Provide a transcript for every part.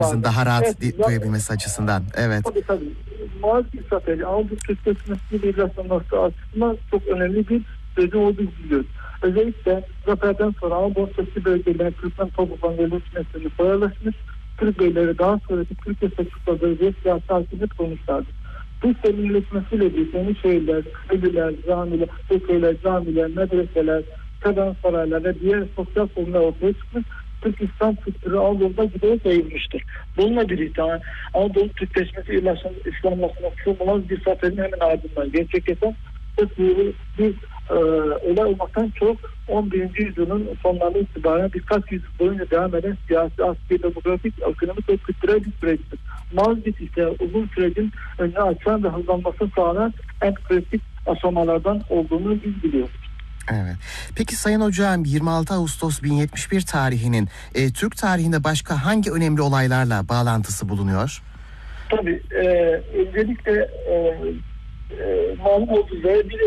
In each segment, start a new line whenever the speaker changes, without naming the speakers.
Bizim daha rahat
Evet,
duyabilmesi açısından. Evet.
tabii. Malazgirt Zaferi Anadolu Türkçesi'nin birleştirilmesi açısından çok önemli bir sözü olduğunu biliyoruz. Özellikle zaferden sonra Anadolu Sesi bölgelerine Türkmen toplumlarının yerleşmesini kolaylaşmış, Türk beyleri daha sonraki Türkiye Selçukluları ve siyasi hakimiyet kurmuşlardı. Bu zenginleşmesiyle birlikte yeni şehirler, köyler, camiler, köyler, camiler, medreseler, kervansaraylar ve diğer sosyal sorunlar ortaya çıkmış. Türk İslam kültürü Anadolu'da giderek yayılmıştır. Bununla birlikte Anadolu Türkleşmesi, İslamlaşması Malazgirt Zaferi'nin hemen ardından gerçekleşen bir olay olmaktan çok 11. yüzyılın sonlarına itibaren birkaç yüzyıl boyunca devam eden siyasi, askeri, demografik, ekonomik ve kültürel bir süreçtir. Malazgirt ise uzun sürecin önünü açan ve hızlanmasını sağlayan en kritik aşamalardan olduğunu biz biliyoruz.
Evet. Peki Sayın Hocam, 26 Ağustos 1071 tarihinin Türk tarihinde başka hangi önemli olaylarla bağlantısı bulunuyor?
Tabii. Öncelikle malum olduğu üzere bir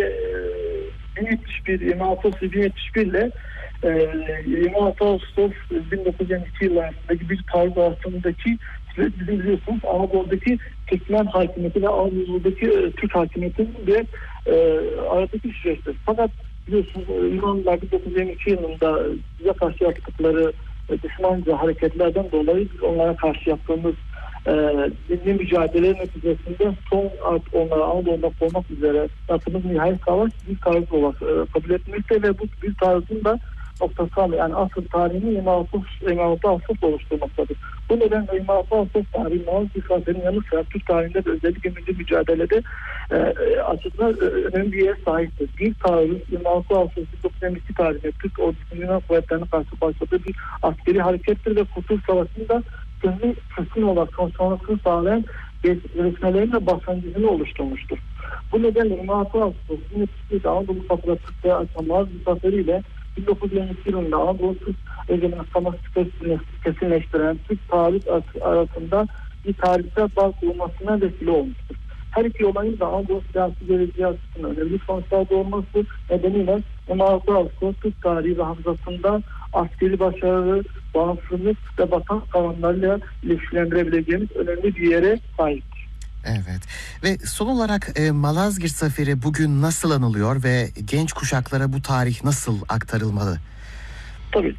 26 Ağustos 1071 ile 26 Ağustos 1922 yılı arasındaki bir taarruz arasındaki bizim biliyorsunuz Anadolu'daki Türkmen hakimiyeti ve Anadolu'daki Türk hakimiyetinin de aradaki süreçtir. Fakat biliyorsunuz Yunanlılar 1922 yılında bize karşı yaptıkları düşmanca hareketlerden dolayı biz onlara karşı yaptığımız milli mücadele neticesinde son artık onlara Anadolu'da koymak üzere yaptığımız nihai savaş bir taarruz olarak kabul etmekte ve bu bir taarruzun da noktası yani asıl tarihini 26 Ağustos oluşturmaktadır. Bu nedenle 26 Ağustos tarihi Malazgirt Zaferi'nin yanı sıra Türk tarihinde de özellikle milli mücadelede açısından önemli bir yer sahiptir. Bir taarruz 26 Ağustos 1922 tarihinde Türk ordusunun Yunan kuvvetlerine karşı başladığı bir askeri harekettir ve Kurtuluş Savaşı'nda kesin olarak sonrasını sağlayan gelişmelerin de başlangıcını oluşturmuştur. Bu nedenle 26 Ağustos 1922'de Anadolu kapıda Türkiye'ye açan Malazgirt Zaferi ile 1922 yılında Anadolu Türk Egemenliği kesinleştiren Türk tarih arasında bir tarihsel bağ kurulmasına vesile olmuştur. Her iki olayın da Anadolu siyasi geleceği açısından önemli sonuçlar doğurması nedeniyle 26 Ağustos Türk tarihi ve hafızasında askeri başarı, bağımsızlık ve vatan kavramlarıyla ilişkilendirebileceğimiz önemli bir yere sahiptir.
Evet. Ve son olarak Malazgirt Zaferi bugün nasıl anılıyor ve genç kuşaklara bu tarih nasıl aktarılmalı?
Tabii.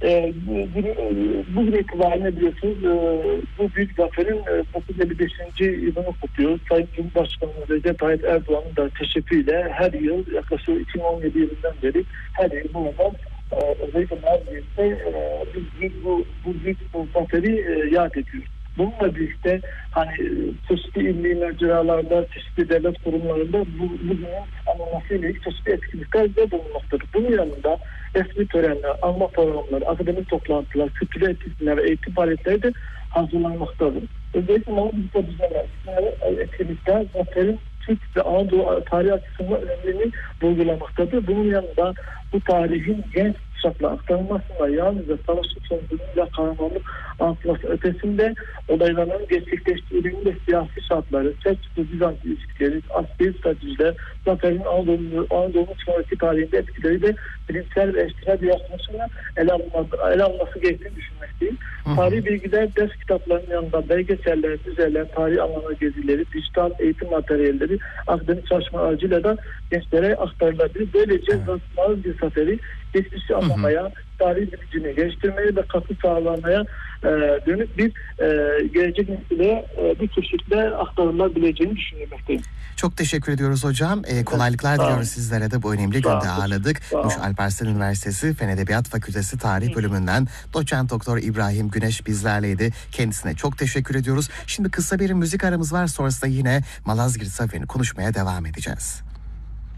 Bugün itibariyle biliyorsunuz bu büyük zaferin 955. yılını kutluyoruz. Sayın Cumhurbaşkanı Recep Tayyip Erdoğan'ın da teşekkürüyle her yıl yaklaşık 2017 yılından beri her yıl burada özellikle Malazgirt'te bu büyük zaferi yad ediyoruz. Bununla birlikte çeşitli ilmi mecralarda, çeşitli devlet kurumlarında bugünün anılmasıyla ilgili çeşitli etkinlikler de bulunmaktadır. Bunun yanında resmi törenler, anma programları, akademik toplantılar, kültürel etkinlikler ve eğitim faaliyetleri de hazırlanmaktadır. Özellikle Malazgirt'te düzenlenen etkinlikler zaferin Türk ve Anadolu tarihi açısından önemini vurgulamaktadır. Bunun yanında bu tarihin genç kuşakla aktarılmasıyla yalnızca savaşın sonucuyla kahramanlık anlatılması ötesinde olayların gerçekleştiğinin de siyasi şartları, Selçuklu-Bizans ilişkileri, askeri stratejiler, zaferin Anadolu'nun sonraki tarihinde etkileri de bilimsel ve eşitler bir yaklaşımla ele alınması gerektiğini düşünmekteyim. Tarihi bilgiler, ders kitaplarının yanında belgeseller, müzeler, tarih alanı gezileri, dijital eğitim materyalleri, akademik çalışma aracıyla da gençlere aktarılabilir. Böylece Malazgirt Zaferi geçmişi anlamaya, tarih bilicini geliştirmeye ve katkı sağlamaya dönük bir gelecek nesile bir çeşitle aktarılabileceğini düşünmekteyim.
Çok teşekkür ediyoruz hocam. Kolaylıklar diliyoruz sizlere de bu önemli günde ağırladık. Muş Alparslan Üniversitesi Fen Edebiyat Fakültesi Tarih Bölümünden Doçent Doktor İbrahim Güneş bizlerleydi. Kendisine çok teşekkür ediyoruz. Şimdi kısa bir müzik aramız var. Sonrasında yine Malazgirt Zaferi'ni konuşmaya devam edeceğiz.